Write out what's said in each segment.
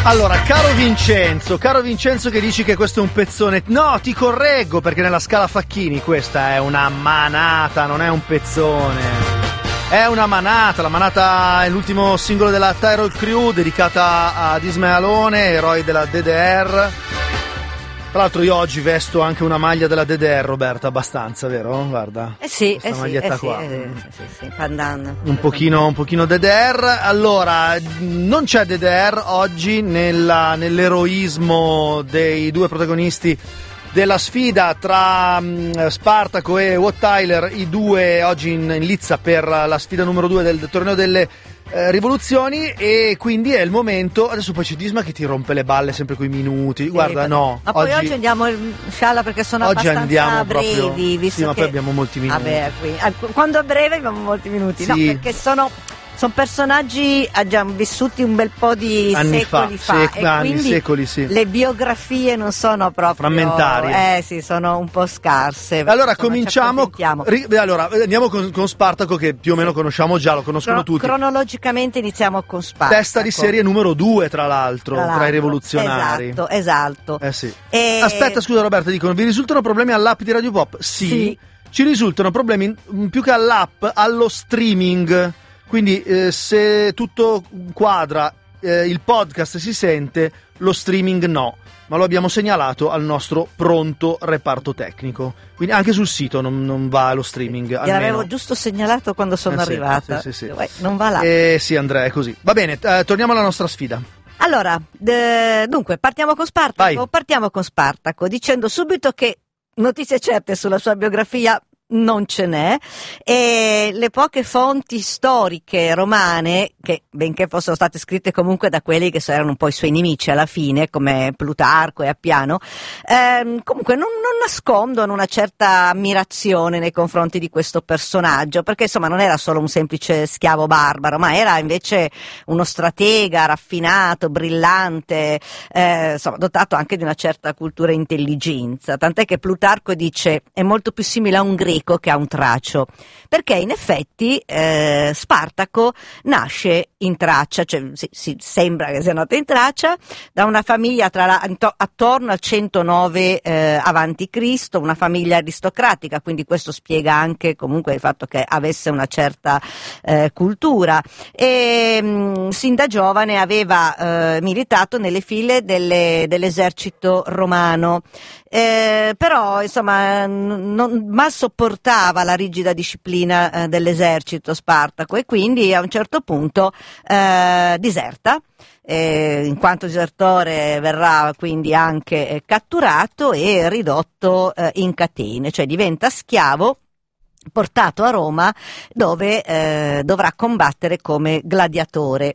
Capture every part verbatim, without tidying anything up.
Allora, caro Vincenzo, caro Vincenzo che dici che questo è un pezzone, no, ti correggo perché nella scala Facchini questa è una manata, non è un pezzone, è una manata. La manata è l'ultimo singolo della Tyrol Crew dedicata ad Ismael Alone, eroe della D D R. Tra l'altro io oggi vesto anche una maglia della D D R, Roberta, abbastanza, vero? Guarda. Eh sì, questa eh sì, maglietta eh qua. Sì, eh, sì, sì, pandan. Un pochino, un pochino D D R. Allora, non c'è D D R oggi nella, nell'eroismo dei due protagonisti della sfida tra um, Spartaco e Wat Tyler, i due oggi in, in lizza per la sfida numero due del torneo delle eh, rivoluzioni, e quindi è il momento. Adesso poi c'è Disma che ti rompe le balle sempre coi minuti. Sì, guarda, no. Ma poi oggi, oggi andiamo in scialla perché sono oggi abbastanza brevi, proprio, visto sì, ma che poi abbiamo molti minuti. Vabbè, qui, quando è breve abbiamo molti minuti, sì. No, perché sono Sono personaggi già vissuti un bel po' di anni secoli fa, fa, sec- e anni, quindi secoli, sì. le biografie non sono proprio frammentarie. Eh sì, sono un po' scarse. Allora insomma, cominciamo. Ri- allora andiamo con, con Spartaco, che più o meno sì. conosciamo già, lo conoscono Cro- tutti. Cronologicamente iniziamo con Spartaco. Testa di serie numero due, tra l'altro, tra, l'altro. tra i rivoluzionari. Esatto, esatto. Eh sì. E... Aspetta, scusa Roberta, dicono: vi risultano problemi all'app di Radio Pop? Sì. sì. Ci risultano problemi più che all'app, allo streaming. Quindi eh, se tutto quadra, eh, il podcast si sente, lo streaming no, ma lo abbiamo segnalato al nostro pronto reparto tecnico. Quindi anche sul sito non, non va lo streaming. Gliel'avevo giusto segnalato quando sono eh sì, arrivata. Sì, sì, sì. Uè, non va là. Eh sì, Andrea, è così. Va bene, eh, torniamo alla nostra sfida. Allora, d- dunque, partiamo con Spartaco. Vai. Partiamo con Spartaco, dicendo subito che notizie certe sulla sua biografia non ce n'è, e le poche fonti storiche romane, che benché fossero state scritte comunque da quelli che erano un po' i suoi nemici alla fine, come Plutarco e Appiano, ehm, comunque non, non nascondono una certa ammirazione nei confronti di questo personaggio, perché insomma non era solo un semplice schiavo barbaro, ma era invece uno stratega raffinato, brillante, eh, insomma dotato anche di una certa cultura e intelligenza, tant'è che Plutarco dice è molto più simile a un greco che ha un tracio, perché in effetti eh, Spartaco nasce in Tracia, cioè si, si sembra che sia nato in Tracia, da una famiglia tra la, attorno al centonove eh, avanti Cristo, una famiglia aristocratica, quindi questo spiega anche comunque il fatto che avesse una certa eh, cultura, e mh, sin da giovane aveva eh, militato nelle file delle, dell'esercito romano, eh, però insomma non ma sopportava la rigida disciplina eh, dell'esercito Spartaco, e quindi a un certo punto eh, diserta. Eh, in quanto disertore verrà quindi anche eh, catturato e ridotto eh, in catene, cioè diventa schiavo, portato a Roma, dove eh, dovrà combattere come gladiatore.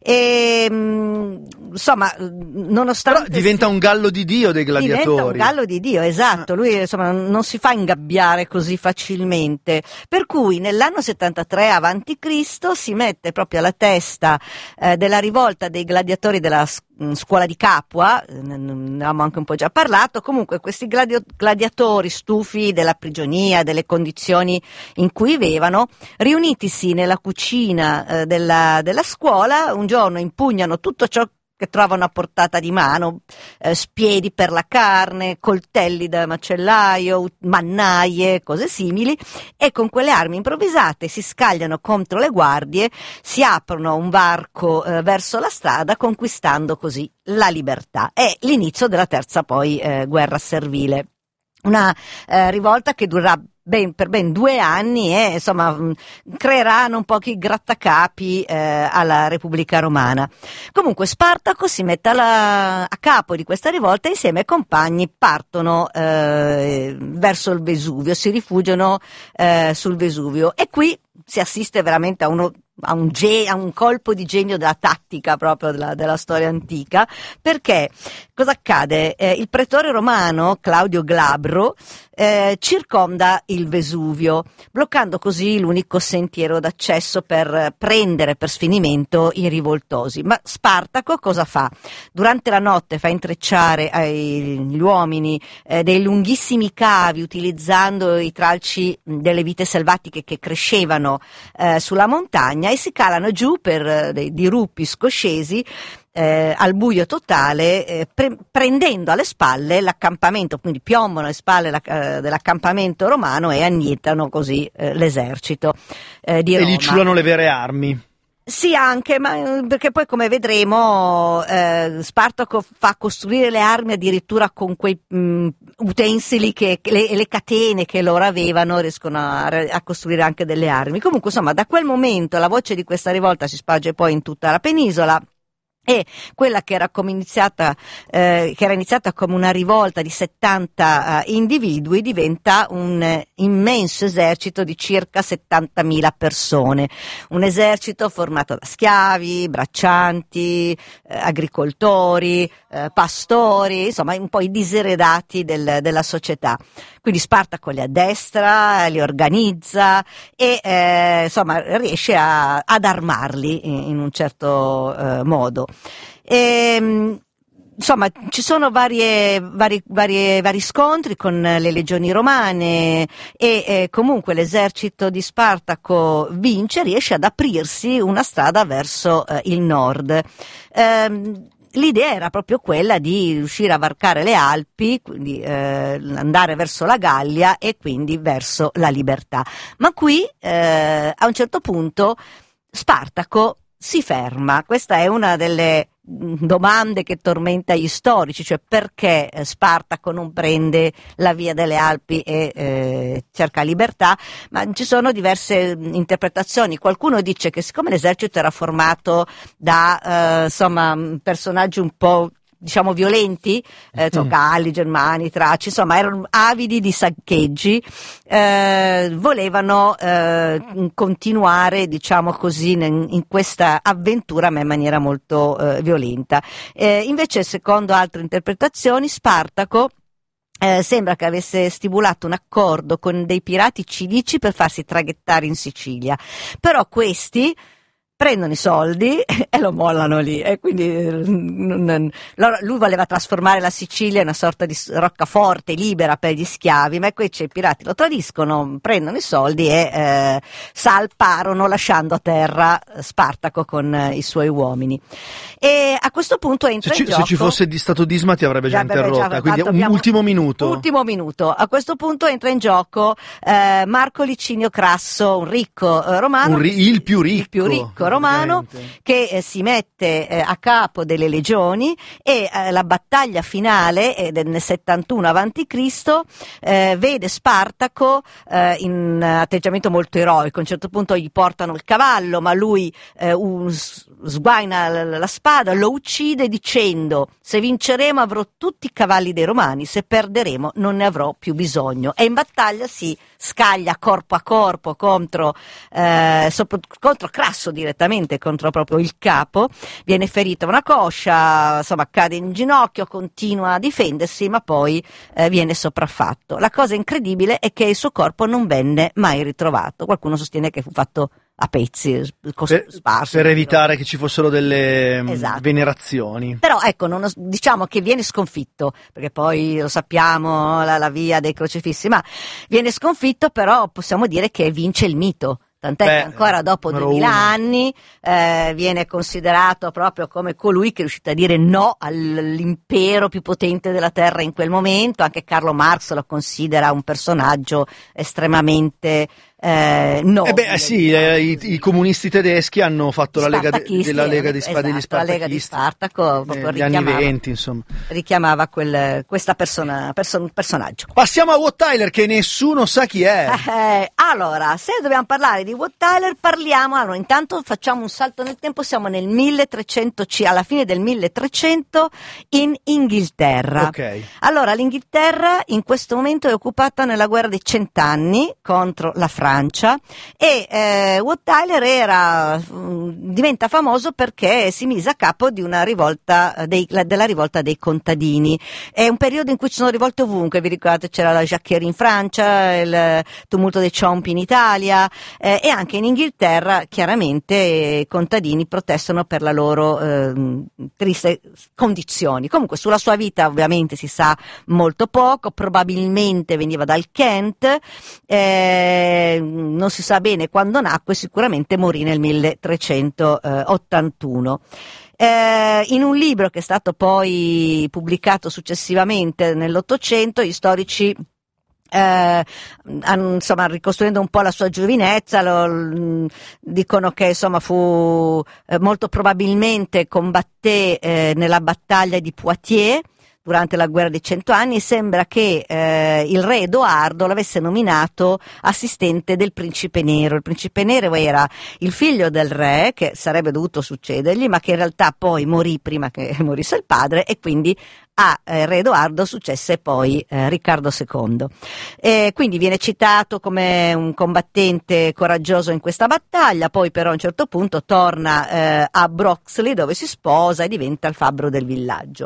E mh, insomma, nonostante però diventa si... un gallo di Dio dei gladiatori. Diventa un gallo di Dio, esatto. Lui insomma non si fa ingabbiare così facilmente. Per cui nell'anno settantatré avanti Cristo si mette proprio alla testa eh, della rivolta dei gladiatori della scuola di Capua, ne avevamo anche un po' già parlato. Comunque questi gladio- gladiatori stufi della prigionia, delle condizioni in cui vivevano, riunitisi nella cucina eh, della, della scuola, un giorno impugnano tutto ciò che trovano a portata di mano, eh, spiedi per la carne, coltelli da macellaio, mannaie, cose simili, e con quelle armi improvvisate si scagliano contro le guardie, si aprono un varco eh, verso la strada, conquistando così la libertà. È l'inizio della terza poi eh, guerra servile, una eh, rivolta che durerà Ben, per ben due anni e insomma mh, creeranno un po' i grattacapi eh, alla Repubblica Romana. Comunque Spartaco si mette alla, a capo di questa rivolta, insieme ai compagni partono eh, verso il Vesuvio, si rifugiano eh, sul Vesuvio, e qui si assiste veramente a uno a un, ge- a un colpo di genio della tattica proprio della, della storia antica, perché cosa accade? Eh, il pretore romano Claudio Glabro eh, circonda il Vesuvio, bloccando così l'unico sentiero d'accesso per prendere per sfinimento i rivoltosi. Ma Spartaco cosa fa? Durante la notte fa intrecciare agli uomini eh, dei lunghissimi cavi, utilizzando i tralci delle vite selvatiche che crescevano eh, sulla montagna, e si calano giù per eh, dei diruppi scoscesi eh, al buio totale, eh, pre- prendendo alle spalle l'accampamento, quindi piombano alle spalle la, eh, dell'accampamento romano e annientano così eh, l'esercito eh, di e Roma. gli ciulano le vere armi. Sì, anche, ma perché poi come vedremo eh, Spartaco fa costruire le armi addirittura con quei mh, utensili che, che le, le catene che loro avevano, riescono a, a costruire anche delle armi. Comunque insomma da quel momento la voce di questa rivolta si sparge poi in tutta la penisola. E quella che era come iniziata, eh, che era iniziata come una rivolta di settanta eh, individui diventa un eh, immenso esercito di circa settantamila persone, un esercito formato da schiavi, braccianti, eh, agricoltori, eh, pastori, insomma un po' i diseredati del, della società. Quindi Spartaco li addestra, li organizza e eh, insomma riesce a, ad armarli in, in un certo eh, modo. E, insomma ci sono varie, vari, varie, vari scontri con le legioni romane e eh, comunque l'esercito di Spartaco vince, riesce ad aprirsi una strada verso eh, il nord. Ehm, L'idea era proprio quella di riuscire a varcare le Alpi, quindi eh, andare verso la Gallia e quindi verso la libertà. Ma qui eh, a un certo punto Spartaco si ferma. Questa è una delle domande che tormenta gli storici, cioè perché Spartaco non prende la via delle Alpi e eh, cerca libertà, ma ci sono diverse interpretazioni. Qualcuno dice che siccome l'esercito era formato da eh, insomma personaggi un po' diciamo violenti, eh, mm. Galli, Germani, Traci, insomma erano avidi di saccheggi, eh, volevano eh, continuare diciamo così in, in questa avventura ma in maniera molto eh, violenta. Eh, invece secondo altre interpretazioni Spartaco Eh, sembra che avesse stipulato un accordo con dei pirati cilici per farsi traghettare in Sicilia, però questi prendono i soldi e lo mollano lì e quindi lui voleva trasformare la Sicilia in una sorta di roccaforte libera per gli schiavi, ma qui c'è i pirati lo tradiscono, prendono i soldi e eh, salparono lasciando a terra Spartaco con eh, i suoi uomini. E a questo punto entra se in ci, gioco, se ci fosse di stato disma ti avrebbe già, già interrotta, già, quindi un abbiamo, ultimo minuto. Ultimo minuto. A questo punto entra in gioco eh, Marco Licinio Crasso, un ricco eh, romano, un ri- il più ricco, il più ricco romano che eh, si mette eh, a capo delle legioni e eh, la battaglia finale eh, nel settantuno avanti Cristo eh, vede Spartaco eh, in atteggiamento molto eroico. A un certo punto gli portano il cavallo, ma lui eh, un, sguaina la, la spada, lo uccide dicendo: se vinceremo avrò tutti i cavalli dei romani, se perderemo non ne avrò più bisogno. E in battaglia si scaglia corpo a corpo contro, eh, sopra, contro Crasso direttamente, contro proprio il capo, viene ferita una coscia, insomma cade in ginocchio, continua a difendersi ma poi eh, viene sopraffatto. La cosa incredibile è che il suo corpo non venne mai ritrovato, qualcuno sostiene che fu fatto a pezzi, per, sparsi, per evitare che ci fossero delle esatto. venerazioni. Però ecco, non, diciamo che viene sconfitto, perché poi lo sappiamo, la, la via dei crocifissi, ma viene sconfitto, però possiamo dire che vince il mito. Tant'è Beh, che ancora dopo duemila uno. anni eh, viene considerato proprio come colui che è riuscito a dire no all'impero più potente della terra in quel momento. Anche Carlo Marx lo considera un personaggio estremamente eh, nobile. Eh beh, sì, eh, i, i comunisti tedeschi hanno fatto la lega de, della Lega di Spa, esatto, degli Spartachisti. La Lega di Spartaco eh, negli anni venti, insomma. Richiamava quel, questa persona, person, personaggio. Passiamo a Wat Tyler, che nessuno sa chi è. Eh, allora, se dobbiamo parlare di Wat Tyler, parliamo, allora intanto facciamo un salto nel tempo, siamo nel milletrecento, alla fine del milletrecento in Inghilterra. Ok. Allora, l'Inghilterra in questo momento è occupata nella guerra dei cent'anni contro la Francia. Francia e eh, Wat Tyler era, mh, diventa famoso perché si mise a capo di una rivolta dei, la, della rivolta dei contadini. È un periodo in cui ci sono rivolte ovunque, vi ricordate, c'era la Jacquerie in Francia, il tumulto dei Ciompi in Italia eh, e anche in Inghilterra chiaramente i contadini protestano per la loro eh, triste condizioni. Comunque sulla sua vita ovviamente si sa molto poco, probabilmente veniva dal Kent, eh, non si sa bene quando nacque, sicuramente morì nel milletrecentottantuno. Eh, in un libro che è stato poi pubblicato successivamente nell'Ottocento, gli storici Eh, insomma, ricostruendo un po' la sua giovinezza, lo, dicono che insomma fu eh, molto probabilmente combatté eh, nella battaglia di Poitiers durante la guerra dei cento anni, e sembra che eh, il re Edoardo l'avesse nominato assistente del principe nero. Il principe nero era il figlio del re, che sarebbe dovuto succedergli, ma che in realtà poi morì prima che morisse il padre, e quindi a eh, re Edoardo successe poi eh, Riccardo secondo. E quindi viene citato come un combattente coraggioso in questa battaglia, poi però a un certo punto torna eh, a Broxley, dove si sposa e diventa il fabbro del villaggio.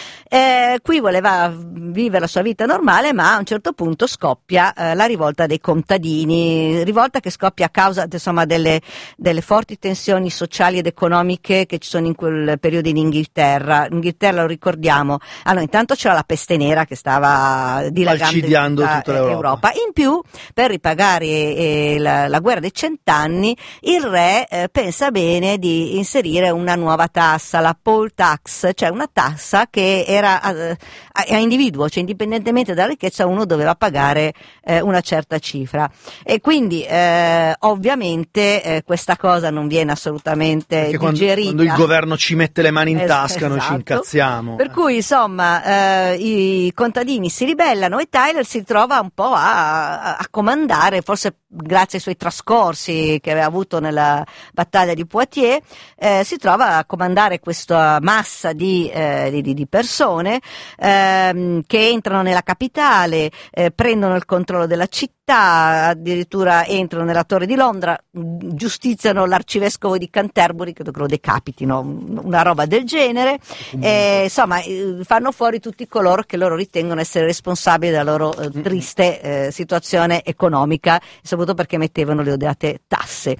Eh, qui voleva vivere la sua vita normale, ma a un certo punto scoppia eh, la rivolta dei contadini, rivolta che scoppia a causa insomma delle, delle forti tensioni sociali ed economiche che ci sono in quel periodo in Inghilterra. In Inghilterra, lo ricordiamo, allora intanto c'era la peste nera che stava dilagando in tutta, tutta l'Europa. Europa. In più, per ripagare eh, la, la guerra dei cent'anni, il re eh, pensa bene di inserire una nuova tassa, la poll tax, cioè una tassa che era a, a individuo, cioè indipendentemente dalla ricchezza uno doveva pagare eh, una certa cifra, e quindi eh, ovviamente eh, questa cosa non viene assolutamente Perché digerita. Quando, quando il governo ci mette le mani in Es- tasca esatto. noi ci incazziamo. Per cui insomma eh, i contadini si ribellano e Tyler si trova un po' a, a comandare, forse grazie ai suoi trascorsi che aveva avuto nella battaglia di Poitiers, eh, si trova a comandare questa massa di, eh, di, di persone ehm, che entrano nella capitale, eh, prendono il controllo della città, addirittura entrano nella Torre di Londra, giustiziano l'arcivescovo di Canterbury, credo che lo decapitino, una roba del genere, e, insomma fanno fuori tutti coloro che loro ritengono essere responsabili della loro eh, triste eh, situazione economica, soprattutto perché mettevano le odiate tasse.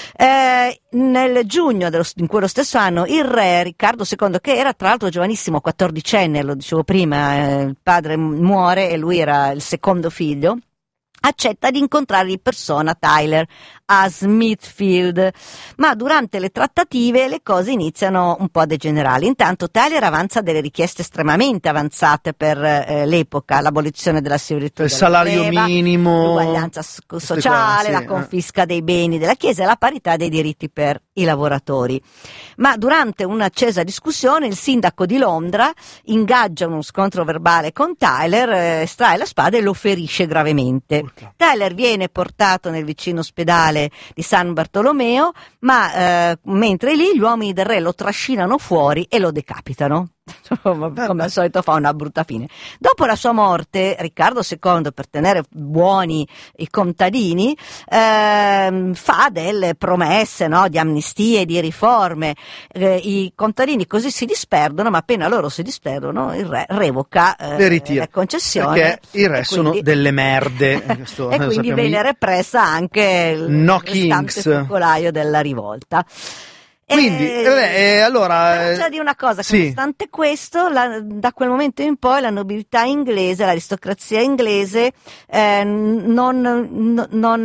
Eh, nel giugno dello, in quello stesso anno il re Riccardo secondo, che era tra l'altro giovanissimo, quattordicenne, lo dicevo prima, eh, il padre muore e lui era il secondo figlio, accetta di incontrare di persona Tyler a Smithfield, ma durante le trattative le cose iniziano un po' a degenerare. Intanto Tyler avanza delle richieste estremamente avanzate per eh, l'epoca: l'abolizione della servitù, il salario leva, minimo, l'uguaglianza sociale, cose, la sì, confisca eh. dei beni della Chiesa e la parità dei diritti per i lavoratori. Ma durante un'accesa discussione il sindaco di Londra ingaggia uno scontro verbale con Tyler, eh, estrae la spada e lo ferisce gravemente. Urca. Tyler viene portato nel vicino ospedale di San Bartolomeo, ma eh, mentre lì gli uomini del re lo trascinano fuori e lo decapitano. Come al solito fa una brutta fine. Dopo la sua morte, Riccardo secondo, per tenere buoni i contadini, ehm, fa delle promesse, no, di amnistie, di riforme. Eh, I contadini così si disperdono, ma appena loro si disperdono il re revoca eh, le ritira, le concessioni, perché i re e sono quindi, delle merde. Questo, e quindi viene io. repressa anche il No restante focolaio della rivolta. Quindi, eh, eh, eh, allora, però c'è da dire una cosa, che sì. nonostante questo, la, da quel momento in poi la nobiltà inglese, l'aristocrazia inglese eh, non, non, non,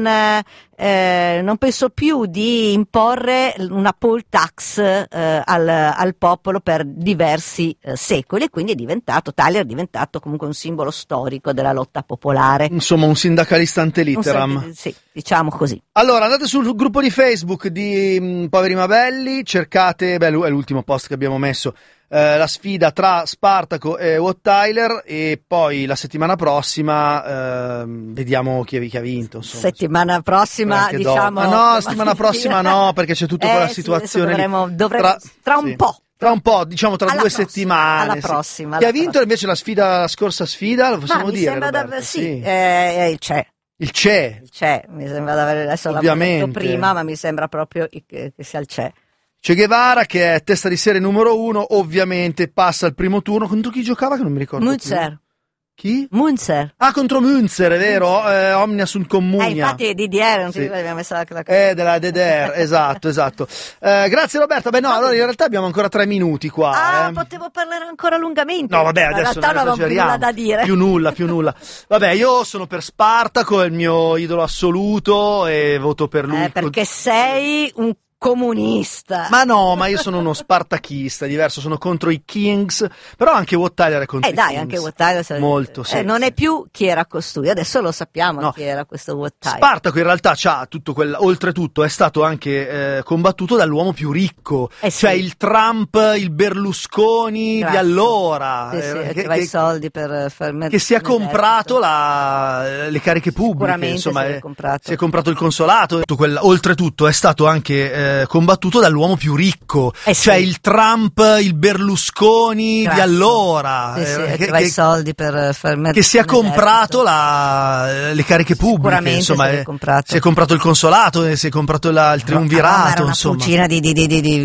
eh, non pensò più di imporre una poll tax eh, al, al popolo per diversi eh, secoli, e quindi è diventato, Tyler è diventato comunque un simbolo storico della lotta popolare. Insomma, un sindacalista ante litteram. Un, sì, diciamo così. Allora, andate sul gruppo di Facebook di mh, Poveri ma Belli, cercate, beh, è l'ultimo post che abbiamo messo, eh, la sfida tra Spartaco e Wat Tyler, e poi la settimana prossima eh, vediamo chi, chi ha vinto. Insomma. Settimana prossima, eh, diciamo. Ma no, settimana prossima no, perché c'è tutta eh, quella sì, situazione. dovremo, lì. dovremo, tra, tra un sì. po'. Tra un po', diciamo tra alla due prossima, settimane. Alla sì. prossima. Chi alla ha vinto prossima. invece la sfida, la scorsa sfida, lo possiamo Ma mi dire? sembra Roberto? da, sì, sì. Eh, il c'è. Il c'è. Il c'è, mi sembra di avere, adesso l'avevo detto prima, ma mi sembra proprio che, che sia il c'è. Che Guevara, che è testa di serie numero uno, ovviamente passa al primo turno. Contro chi giocava che non mi ricordo Munzer. più. Chi? Munzer. Ah, contro Münzer, è vero? Eh, Omnia sunt communia. Eh, infatti D D R, non sì. ti abbiamo messo la, la... Eh, della D D R, esatto, esatto. Eh, grazie Roberta. Beh no, allora in realtà abbiamo ancora tre minuti qua. Ah, eh. potevo parlare ancora lungamente. No, vabbè, in adesso realtà non non avevo più nulla da dire. Più nulla, più nulla. Vabbè, io sono per Spartaco, è il mio idolo assoluto e voto per lui. Eh, perché sei un comunista. Ma no, ma io sono uno spartachista, è diverso, sono contro i Kings, però anche Wat Tyler è contro eh i dai, Kings. anche Wat Tyler sarebbe- Molto, sì, eh, non sì. è più chi era costui, adesso lo sappiamo No. chi era questo Wat Tyler. Spartaco in realtà c'ha tutto quel, oltretutto è stato anche eh, combattuto dall'uomo più ricco, Eh sì. cioè il Trump, il Berlusconi Grazie. di allora, Sì, sì, eh, aveva i soldi per far mettere che si è un esercito. comprato la, le cariche pubbliche, Sicuramente insomma, si è eh, comprato. si è comprato il consolato. Tutto quel, oltretutto è stato anche eh, combattuto dall'uomo più ricco, Eh sì. cioè il Trump, il Berlusconi Grazie. di allora, Sì, sì, eh, aveva i soldi per far mettere che si è un esercito. comprato la, le cariche pubbliche, Sicuramente insomma, si è eh, comprato. si è comprato il consolato, eh, si è comprato la- il No, ma triumvirato, era una insomma. fucina di, di, di, di